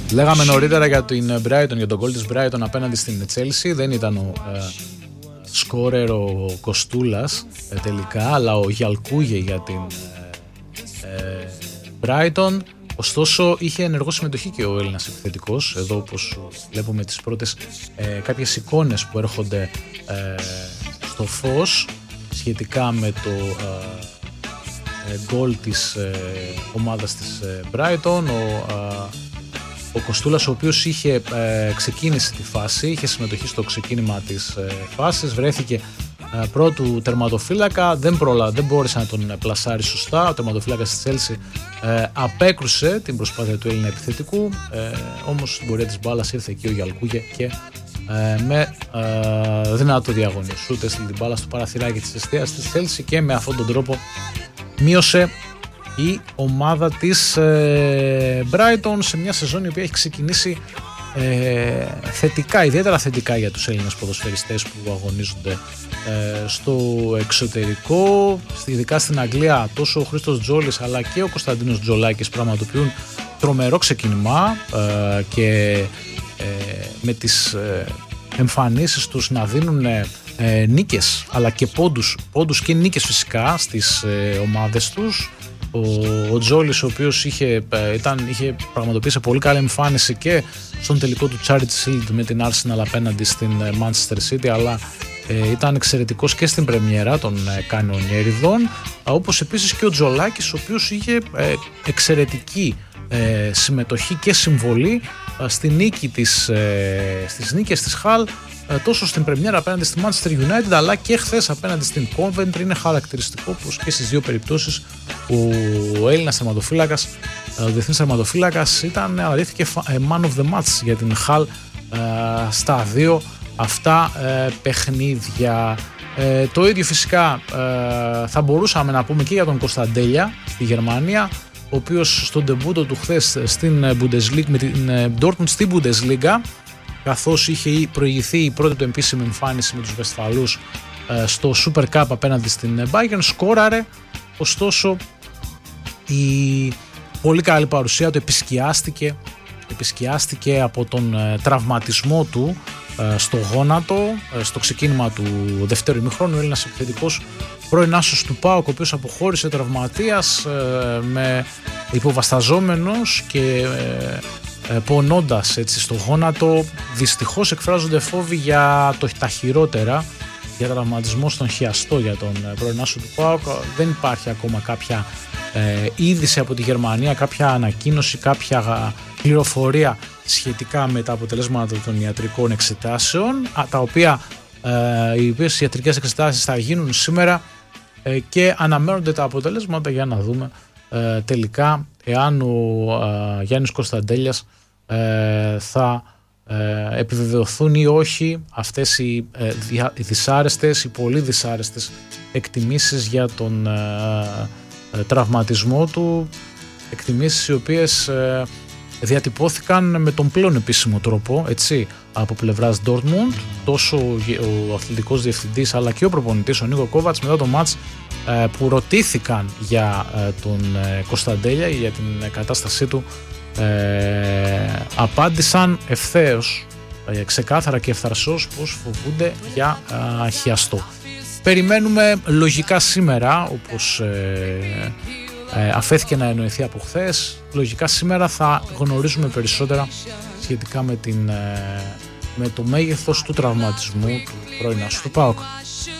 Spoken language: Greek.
Λέγαμε νωρίτερα για την Brighton, για τον γκολ της Brighton απέναντι στην Chelsea. Δεν ήταν ο σκόρερ ο Κοστούλας τελικά, αλλά ο Γιαλκούγε για την Brighton. Ωστόσο είχε ενεργό συμμετοχή και ο Έλληνας επιθετικός. Εδώ όπως βλέπουμε τις πρώτες κάποιες εικόνες που έρχονται στο φως σχετικά με το γκολ της ομάδας της Brighton. Ο Κοστούλας, ο οποίος είχε ξεκίνησε τη φάση, είχε συμμετοχή στο ξεκίνημα της φάσης, βρέθηκε πρώτου τερματοφύλακα, δεν μπόρεσε να τον πλασάρει σωστά. Ο τερματοφύλακας της Chelsea απέκρουσε την προσπάθεια του Έλληνα επιθετικού, όμως στην πορεία της μπάλας ήρθε εκεί ο Γιαλκούγε και με δυνατό διαγωνισμό σούτ έστειλε την μπάλα στο παραθυράκι της εστίας της Chelsea και με αυτόν τον τρόπο μείωσε η ομάδα της Brighton σε μια σεζόν η οποία έχει ξεκινήσει θετικά, ιδιαίτερα θετικά για τους Έλληνες ποδοσφαιριστές που αγωνίζονται στο εξωτερικό, ειδικά στην Αγγλία. Τόσο ο Χρήστος Τζόλης αλλά και ο Κωνσταντίνος Τζολάκης πραγματοποιούν τρομερό ξεκίνημα και με τις εμφανίσεις τους να δίνουν νίκες αλλά και πόντους και νίκες φυσικά στις ομάδες τους. Ο Τζόλης, ο οποίος είχε πραγματοποιήσει πολύ καλή εμφάνιση και στον τελικό του Charity Shield με την Arsenal απέναντι στην Manchester City, αλλά ήταν εξαιρετικός και στην πρεμιέρα των κανονιέριδων, όπως επίσης και ο Τζολάκης, ο οποίος είχε εξαιρετική συμμετοχή και συμβολή στη νίκη στις νίκες της Hull, τόσο στην πρεμιέρα απέναντι στη Manchester United αλλά και χθες απέναντι στην Coventry. Είναι χαρακτηριστικό πως και στις δύο περιπτώσεις ο Έλληνας τερματοφύλακας, ο διεθνής τερματοφύλακας αναδείχθηκε man of the match για την Hull στα δύο αυτά παιχνίδια. Το ίδιο φυσικά θα μπορούσαμε να πούμε και για τον Κωνσταντέλια στη Γερμανία, ο οποίος στον ντεμπούτο του χθες στην Bundesliga, με την Dortmund στη Bundesliga, καθώς είχε προηγηθεί η πρώτη του επίσημη εμφάνιση με τους Βεσφαλούς στο Super Cup απέναντι στην Bayern, σκόραρε. Ωστόσο η πολύ καλή παρουσία του επισκιάστηκε από τον τραυματισμό του στο γόνατο στο ξεκίνημα του δεύτερου ημιχρόνου. Ο Έλληνας επιθετικός πρώην άσος του ΠΑΟΚ, ο οποίος αποχώρησε τραυματίας, με υποβασταζόμενος και πονώντας έτσι στο γόνατο. Δυστυχώς εκφράζονται φόβοι για τα χειρότερα, για τραυματισμό στον χιαστό για τον πρώην άσο του ΠΑΟΚ. Δεν υπάρχει ακόμα κάποια είδηση από τη Γερμανία, κάποια ανακοίνωση, κάποια πληροφορία σχετικά με τα αποτελέσματα των ιατρικών εξετάσεων, οι οποίες ιατρικές εξετάσεις θα γίνουν σήμερα και αναμένονται τα αποτελέσματα για να δούμε τελικά εάν ο Γιάννης Κωνσταντέλιας θα επιβεβαιωθούν ή όχι αυτές οι δυσάρεστες, οι πολύ δυσάρεστες εκτιμήσεις για τον τραυματισμό του, εκτιμήσεις οι οποίες διατυπώθηκαν με τον πλέον επίσημο τρόπο, έτσι, από πλευράς Dortmund. Τόσο ο αθλητικός διευθυντής αλλά και ο προπονητής, ο Νίκο Κόβατς, μετά το μάτς που ρωτήθηκαν για τον Κωνσταντέλια, για την κατάστασή του, απάντησαν ευθέως, ξεκάθαρα και ευθαρσώς, πως φοβούνται για χιαστό. Περιμένουμε λογικά σήμερα, όπως αφέθηκε να εννοηθεί από χθες, λογικά σήμερα θα γνωρίζουμε περισσότερα σχετικά με το μέγεθος του τραυματισμού του πρώην άσου του ΠΑΟΚ.